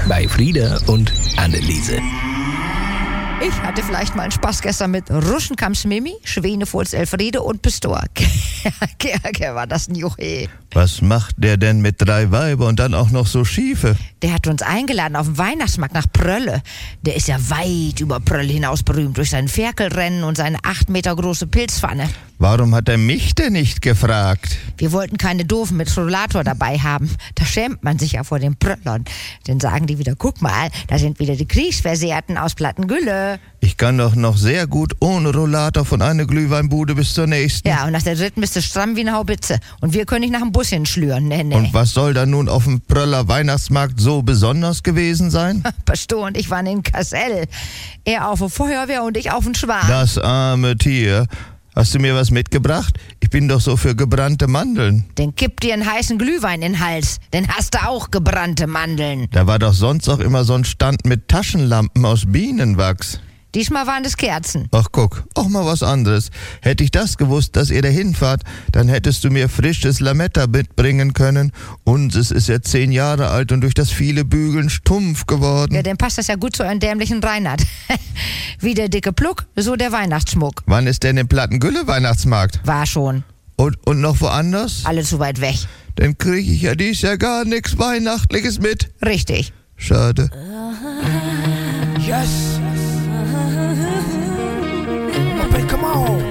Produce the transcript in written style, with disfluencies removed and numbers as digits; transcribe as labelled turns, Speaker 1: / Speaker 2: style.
Speaker 1: bei Frieda und Anneliese.
Speaker 2: Ich hatte vielleicht mal einen Spaß gestern mit Ruschenkamps Mimi, Schwenefurz Elfriede und Pistor. Gerge war das ein Juche.
Speaker 3: Was macht der denn mit 3 Weiber und dann auch noch so Schiefe?
Speaker 2: Der hat uns eingeladen auf den Weihnachtsmarkt nach Prölle. Der ist ja weit über Prölle hinaus berühmt durch sein Ferkelrennen und seine 8 Meter große Pilzpfanne.
Speaker 3: Warum hat er mich denn nicht gefragt?
Speaker 2: Wir wollten keine Doofen mit Rollator dabei haben. Da schämt man sich ja vor den Pröllern. Dann sagen die wieder, guck mal, da sind wieder die Kriegsversehrten aus Plattengülle.
Speaker 3: Ich kann doch noch sehr gut ohne Rollator von einer Glühweinbude bis zur nächsten.
Speaker 2: Ja, und nach der dritten bist du stramm wie eine Haubitze. Und wir können nicht nach dem Bus hinschlüren. Nee.
Speaker 3: Und was soll da nun auf dem Pröller Weihnachtsmarkt so besonders gewesen sein?
Speaker 2: Pastor und ich waren in Kassel. Er auf der Feuerwehr und ich auf den Schwan.
Speaker 3: Das arme Tier. Hast du mir was mitgebracht? Ich bin doch so für gebrannte Mandeln.
Speaker 2: Dann kipp dir einen heißen Glühwein in den Hals. Dann hast du auch gebrannte Mandeln.
Speaker 3: Da war doch sonst auch immer so ein Stand mit Taschenlampen aus Bienenwachs.
Speaker 2: Diesmal waren es Kerzen.
Speaker 3: Ach guck, auch mal was anderes. Hätte ich das gewusst, dass ihr dahin fahrt, dann hättest du mir frisches Lametta mitbringen können. Unseres ist jetzt 10 Jahre alt und durch das viele Bügeln stumpf geworden.
Speaker 2: Ja, dann passt das ja gut zu euren dämlichen Reinhard. Wie der dicke Pluck, so der Weihnachtsschmuck.
Speaker 3: Wann ist denn im Plattengülle Weihnachtsmarkt?
Speaker 2: War schon.
Speaker 3: Und noch woanders?
Speaker 2: Alle zu weit weg.
Speaker 3: Dann kriege ich ja dies Jahr gar nichts Weihnachtliches mit.
Speaker 2: Richtig.
Speaker 3: Schade.
Speaker 4: Yes. Come on.